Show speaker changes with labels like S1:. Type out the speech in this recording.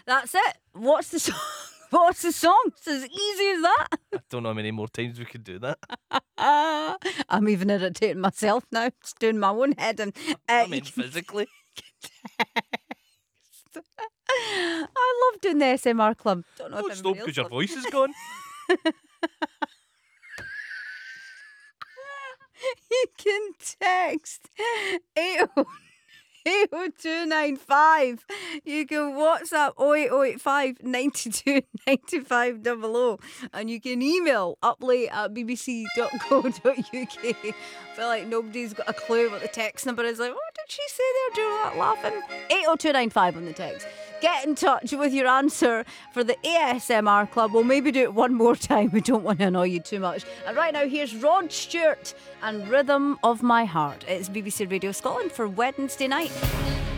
S1: That's it. What's the song? What's the song? It's as easy as that.
S2: I don't know how many more times we could do that.
S1: I'm even irritating myself now. Just doing my own head. And
S2: I mean, physically.
S1: I love doing the SMR Club. Don't know if
S2: Oh, stop
S1: everybody
S2: because
S1: else
S2: your
S1: loves.
S2: voice is gone.
S1: You can text 80295. You can WhatsApp 0885 92 95 00. And you can email uplate@bbc.co.uk. I feel like nobody's got a clue what the text number is. Like, what did she say there? Doing that laughing? 80295 on the text. Get in touch with your answer for the ASMR Club. We'll maybe do it one more time. We don't want to annoy you too much. And right now, here's Rod Stewart and Rhythm of My Heart. It's BBC Radio Scotland for Wednesday night.